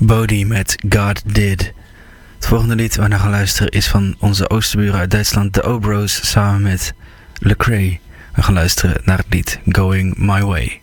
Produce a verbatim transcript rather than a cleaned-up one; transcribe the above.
Bodhi met God Did. Het volgende lied waar we naar gaan luisteren is van onze oosterburen uit Duitsland, de Obros, samen met Lecrae. We gaan luisteren naar het lied Going My Way.